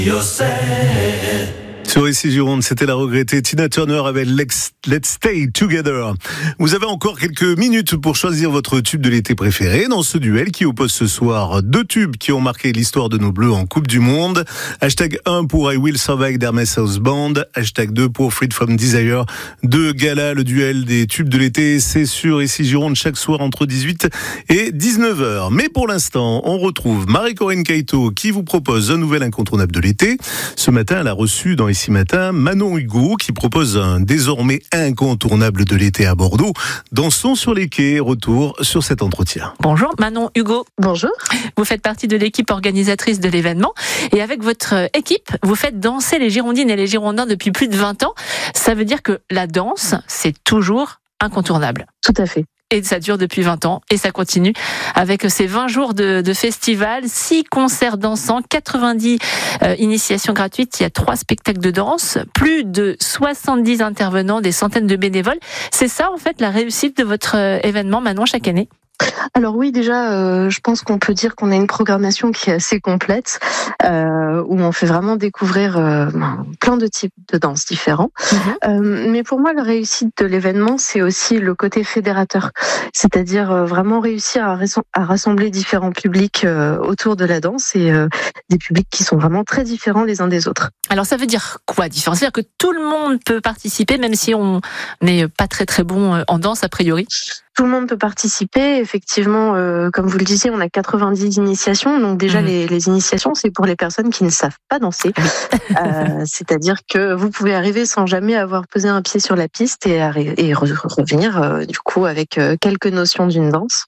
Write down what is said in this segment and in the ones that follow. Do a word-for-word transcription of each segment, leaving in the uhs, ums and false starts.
Sur Ici Gironde, c'était la regrettée Tina Turner avec Let's, Let's Stay Together. Vous avez encore quelques minutes pour choisir votre tube de l'été préféré dans ce duel qui oppose ce soir deux tubes qui ont marqué l'histoire de nos Bleus en Coupe du Monde. Hashtag un pour I Will Survive d'Hermès House Band. Hashtag deux pour Freed From Desire de Gala. Le duel des tubes de l'été, c'est sur Ici Gironde chaque soir entre dix-huit et dix-neuf heures. Mais pour l'instant, on retrouve Marie-Corinne Caïto qui vous propose un nouvel incontournable de l'été. Ce matin, elle a reçu dans Ici Matin Manon Hugo qui propose un désormais incontournable de l'été à Bordeaux. Dansons sur les quais. Retour sur cet entretien. Bonjour Manon Hugo. Bonjour. Vous faites partie de l'équipe organisatrice de l'événement et avec votre équipe, vous faites danser les Girondines et les Girondins depuis plus de vingt ans. Ça veut dire que la danse, c'est toujours incontournable. Tout à fait. Et ça dure depuis vingt ans et ça continue avec ces vingt jours de, de festival, six concerts dansants, quatre-vingt-dix euh, initiations gratuites, il y a trois spectacles de danse, plus de soixante-dix intervenants, des centaines de bénévoles. C'est ça en fait la réussite de votre euh, événement Manon chaque année? Alors oui, déjà, euh, je pense qu'on peut dire qu'on a une programmation qui est assez complète, euh, où on fait vraiment découvrir euh, plein de types de danses différents. Mmh. Euh, mais pour moi, la réussite de l'événement, c'est aussi le côté fédérateur, c'est-à-dire euh, vraiment réussir à, rais- à rassembler différents publics euh, autour de la danse et euh, des publics qui sont vraiment très différents les uns des autres. Alors ça veut dire quoi différent? C'est-à-dire que tout le monde peut participer, même si on n'est pas très très bon en danse a priori? Tout le monde peut participer. Effectivement, euh, comme vous le disiez, on a quatre-vingt-dix initiations. Donc déjà, mmh. les, les initiations, c'est pour les personnes qui ne savent pas danser. euh, c'est-à-dire que vous pouvez arriver sans jamais avoir posé un pied sur la piste et, arri- et re- revenir euh, du coup avec euh, quelques notions d'une danse.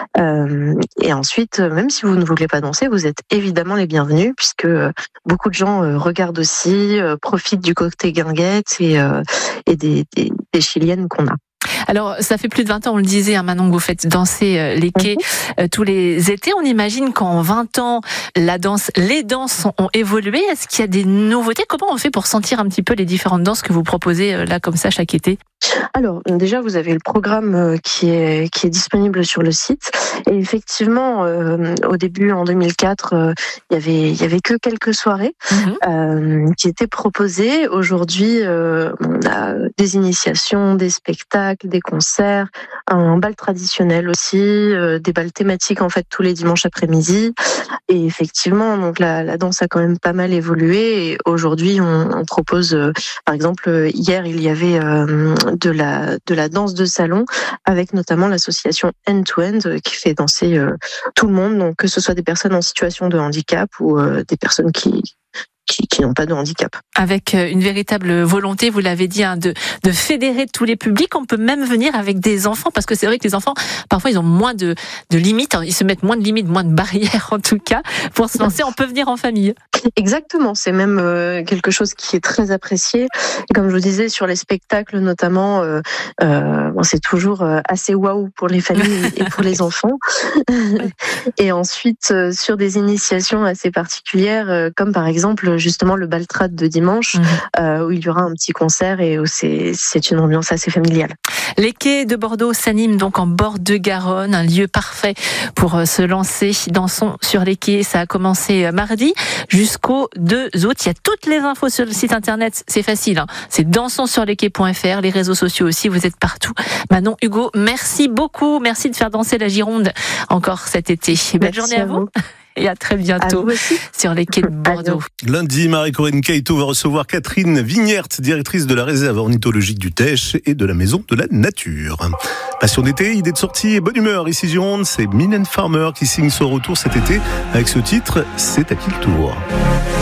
Euh, et ensuite, même si vous ne voulez pas danser, vous êtes évidemment les bienvenus puisque euh, beaucoup de gens euh, regardent aussi, euh, profitent du côté guinguette et, euh, et des, des, des chiliennes qu'on a. Alors, ça fait plus de vingt ans, on le disait, hein, maintenant que vous faites danser les quais euh, tous les étés. On imagine qu'en vingt ans, la danse, les danses ont évolué. Est-ce qu'il y a des nouveautés? Comment on fait pour sentir un petit peu les différentes danses que vous proposez euh, là comme ça chaque été? Alors, déjà, vous avez le programme qui est qui est disponible sur le site. Et effectivement, euh, au début, en deux mille quatre, euh, il y avait il y avait que quelques soirées mmh. euh, qui étaient proposées. Aujourd'hui, euh, on a des initiations, des spectacles, des concerts, un bal traditionnel aussi, euh, des bals thématiques en fait tous les dimanches après-midi. Et effectivement, donc la, la danse a quand même pas mal évolué. Et aujourd'hui, on, on propose, euh, par exemple, hier il y avait euh, de la de la danse de salon avec notamment l'association End to End qui fait danser euh, tout le monde, donc que ce soit des personnes en situation de handicap ou euh, des personnes qui Qui, qui n'ont pas de handicap. Avec une véritable volonté, vous l'avez dit, hein, de, de fédérer tous les publics. On peut même venir avec des enfants, parce que c'est vrai que les enfants, parfois, ils ont moins de, de limites, ils se mettent moins de limites, moins de barrières en tout cas. Pour se lancer, on peut venir en famille. Exactement, c'est même euh, quelque chose qui est très apprécié. Et comme je vous disais, sur les spectacles notamment, euh, euh, bon, c'est toujours euh, assez waouh pour les familles et pour les enfants. Et ensuite, euh, sur des initiations assez particulières, euh, comme par exemple justement le Baltrade de dimanche, mmh. euh, où il y aura un petit concert et où c'est, c'est une ambiance assez familiale. Les quais de Bordeaux s'animent donc en bord de Garonne, un lieu parfait pour se lancer. Dansons sur les quais, ça a commencé mardi jusqu'au deux août. Il y a toutes les infos sur le site internet, c'est facile, hein. C'est dansons sur les quais point f r, les réseaux sociaux aussi, vous êtes partout. Manon Hugo, merci beaucoup, merci de faire danser la Gironde encore cet été. Belle merci journée à, à vous. vous. Et à très bientôt à sur les quais de Bordeaux. Lundi, Marie-Corinne Caïto va recevoir Catherine Vignert, directrice de la réserve ornithologique du Teche et de la Maison de la Nature. Passion d'été, idée de sortie et bonne humeur. Ici Gironde, c'est Mylène Farmer qui signe son retour cet été avec ce titre, C'est à qui le tour.